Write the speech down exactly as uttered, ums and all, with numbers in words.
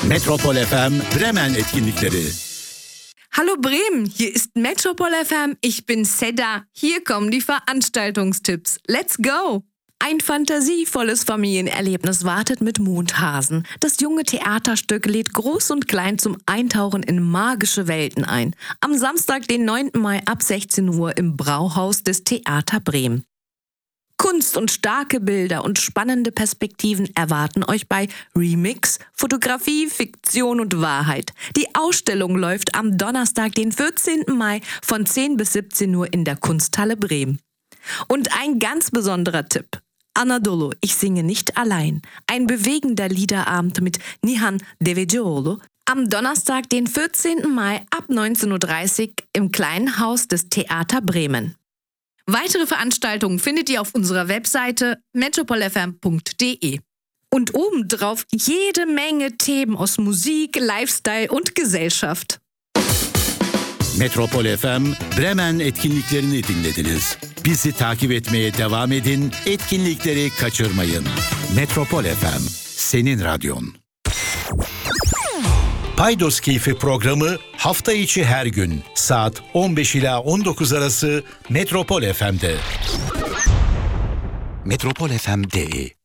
Metropol F M Bremen etkinlikleri. Hallo Bremen, hier ist Metropol F M, ich bin Seda. Hier kommen die Veranstaltungstipps. Let's go! Ein fantasievolles Familienerlebnis wartet mit Mondhasen. Das junge Theaterstück lädt Groß und Klein zum Eintauchen in magische Welten ein. Am Samstag, den neunten Mai ab sechzehn Uhr im Brauhaus des Theater Bremen. Kunst und starke Bilder und spannende Perspektiven erwarten euch bei Remix, Fotografie, Fiktion und Wahrheit. Die Ausstellung läuft am Donnerstag, den vierzehnten Mai von zehn bis siebzehn Uhr in der Kunsthalle Bremen. Und ein ganz besonderer Tipp. Anadolu, ich singe nicht allein. Ein bewegender Liederabend mit Nihan Devecioğlu am Donnerstag, den vierzehnten Mai ab neunzehn Uhr dreißig im kleinen Haus des Theater Bremen. Weitere Veranstaltungen findet ihr auf unserer Webseite metropol f m punkt d e. Und obendrauf jede Menge Themen aus Musik, Lifestyle und Gesellschaft. Metropol F M Bremen etkinliklerini dinlediniz. Bizi takip etmeye devam edin, etkinlikleri kaçırmayın. Metropol F M, senin radyon. Paydos Keyfi programı hafta içi her gün saat on beş ila on dokuz arası Metropol F M'de. Metropol F M D E